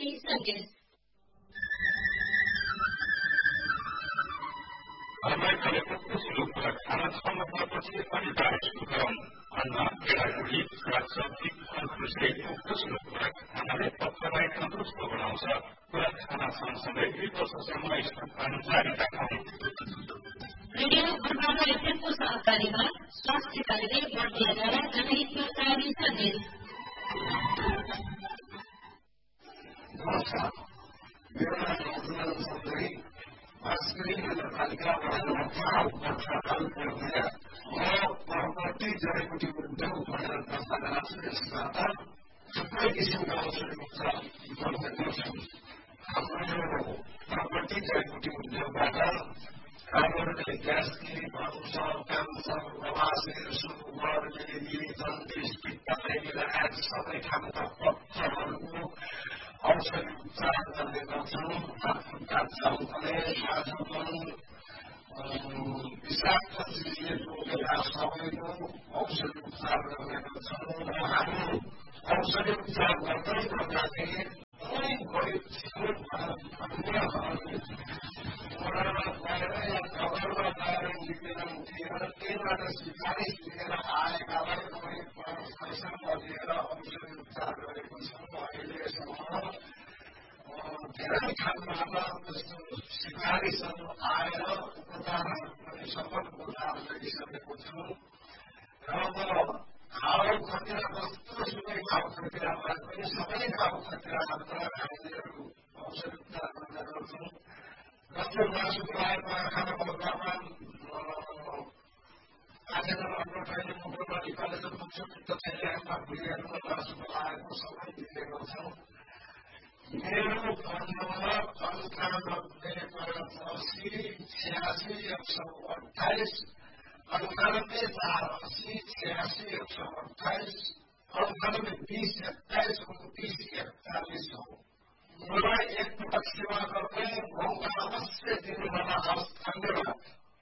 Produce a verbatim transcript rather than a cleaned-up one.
प्रस्तुति सन्देश घरमै गरेको दोस्रो कुरा खाना छाउन पछि अनि बाहेक गरम अन्न केराकुडी सागसब्जी फलफुल सहितको दोस्रो कुरा खानाले पक्षलाई तन्दुरुस्त बनाउँछ। कुरा खाना सँगसँगै दुई वर्षसम्म स्तनपान जारी राखौँ। रेडियो बर्मामा एफएमको सहकारीमा स्वास्थ्य कार्य बर्दियाद्वारा जनहितमा जारी सन्देश। नमस्कार, मेरो नाम रघुनाथ चौधरी, वास्करी नगरपालिकाबाट वर्षाकाल प्रक्रिया म परवर्ती जडीबुटी उद्योग भनेर दर्ता गराउँछु। यसबाट थुप्रै किसिमका औषधी उपचार गर्न गर्छौँ। हाम्रो परवर्ती जडीबुटी उद्योगबाट हामीहरूले ग्यास्ट्री, भर्मुसर, क्यान्सर, बवासिर, सुगर, मेलेरिया, जन्डिस, पित्तले लगायत सबै खालका पत्थरहरूको औषधी उपचार गर्ने गर्छौँ। हातखुट्टा चाउकने, साझोपन, विषाक्त चिजले टोकेका सबैको औषधी उपचार गर्ने गर्छौँ। र हामी औषधी उपचार गर्दै गर्दाखेरि कुनै गरिब छिमेक अन्यहरूले वडामा गएर या नगरमा गएर निवेदन दिएर त्यहीबाट सिफारिस लिएर आएकालाई पनि पैसा नदिएर औषधी उपचार गरेको छौँ। अहिलेसम्म धेरै ठाउँबाट त्यस्तो सिफारिसहरू आएर उपचारहरू पनि सफल उपचार गरिसकेको छौँ। र अब घाउ खतिरा कस्तो सुकै घाउ खतिरामा पनि सबै घाउ खतिराहरूमा हामीहरू औषधी उपचार गर्ने गर्छौँ। जस्तो मासुको आएमा खाना बजारमा आजकल अन्नपाइने मुखमा निकालेर मुख्यपित्त चाहिएका भुइँहरूमा मासुको आएको सबै दिने गर्छौँ। मेरो फोन नम्बर अन्ठानब्बे पचासी छ्यासी एक सौ अठाइस अन्ठानब्बे चार अस्सी छ्यासी एक सौ अठाइस अन्ठानब्बे बिस एक्काइस उन्तिस एकचालिस हो। मलाई एकपटक सेवा गर्दै मौका अवश्य दिनु होला। हवस्, धन्यवाद।